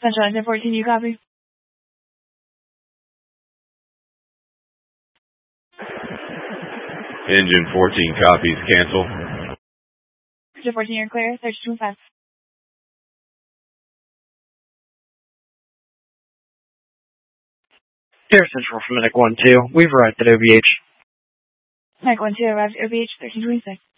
Central Engine 14, you copy? Engine 14 copies, cancel. Engine 14, you're clear. 32.5. Air Central from Medic 1-2. We've arrived at OVH. Medic 1-2 arrived at OVH 1326.